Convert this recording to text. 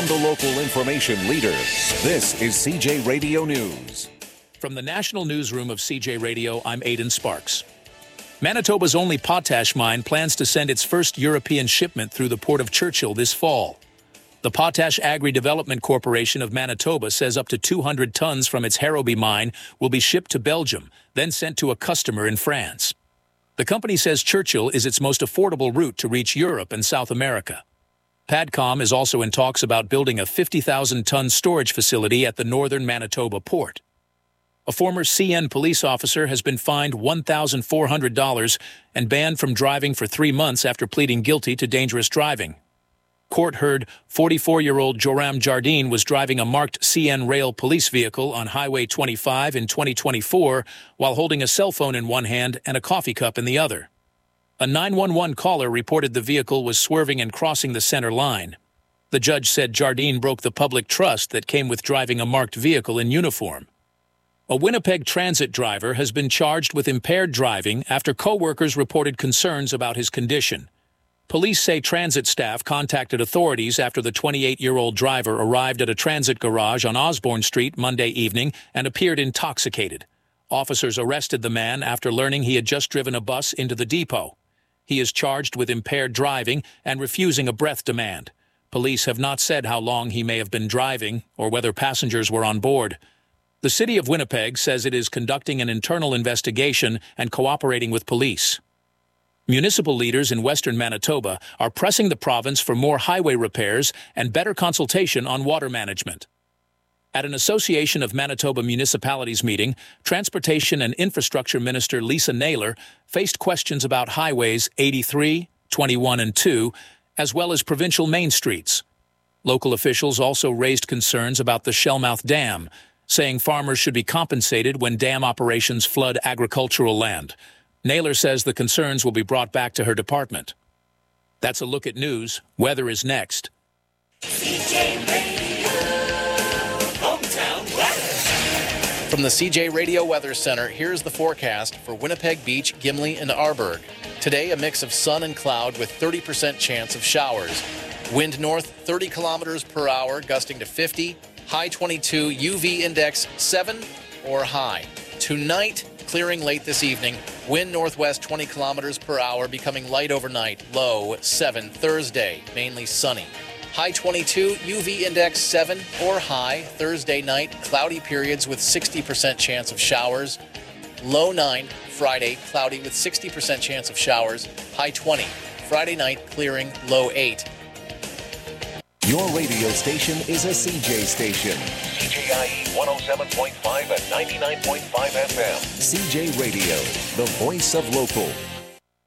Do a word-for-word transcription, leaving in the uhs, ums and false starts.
the local information leader. This is C J Radio News. From the National Newsroom of C J Radio, I'm Aidan Sparks. Manitoba's only potash mine plans to send its first European shipment through the Port of Churchill this fall. The Potash Agri-Development Corporation of Manitoba says up to two hundred tons from its Harrowby mine will be shipped to Belgium, then sent to a customer in France. The company says Churchill is its most affordable route to reach Europe and South America. PADCOM is also in talks about building a fifty thousand ton storage facility at the northern Manitoba port. A former C N police officer has been fined one thousand four hundred dollars and banned from driving for three months after pleading guilty to dangerous driving. Court heard forty-four-year-old Joram Jardine was driving a marked C N Rail police vehicle on Highway twenty-five in twenty twenty-four while holding a cell phone in one hand and a coffee cup in the other. A nine one one caller reported the vehicle was swerving and crossing the center line. The judge said Jardine broke the public trust that came with driving a marked vehicle in uniform. A Winnipeg Transit driver has been charged with impaired driving after co-workers reported concerns about his condition. Police say transit staff contacted authorities after the twenty-eight-year-old driver arrived at a transit garage on Osborne Street Monday evening and appeared intoxicated. Officers arrested the man after learning he had just driven a bus into the depot. He is charged with impaired driving and refusing a breath demand. Police have not said how long he may have been driving or whether passengers were on board. The City of Winnipeg says it is conducting an internal investigation and cooperating with police. Municipal leaders in western Manitoba are pressing the province for more highway repairs and better consultation on water management. At an Association of Manitoba Municipalities meeting, Transportation and Infrastructure Minister Lisa Naylor faced questions about highways eighty-three, twenty-one, and two, as well as provincial main streets. Local officials also raised concerns about the Shellmouth Dam, saying farmers should be compensated when dam operations flood agricultural land. Naylor says the concerns will be brought back to her department. That's a look at news. Weather is next. C J Radio, hometown weather. From the C J Radio Weather Center, here's the forecast for Winnipeg Beach, Gimli, and Arborg. Today, a mix of sun and cloud with thirty percent chance of showers. Wind north thirty kilometers per hour, gusting to fifty. High twenty-two, U V index seven or high. Tonight, clearing late this evening. Wind northwest twenty kilometers per hour, becoming light overnight. Low seven. Thursday, mainly sunny. High twenty-two, U V index seven or high. Thursday night, cloudy periods with sixty percent chance of showers. Low nine. Friday, cloudy with sixty percent chance of showers. High twenty. Friday night, clearing. Low eight. Your radio station is a C J station. C J I E one oh seven point five and ninety-nine point five F M. C J Radio, the voice of local.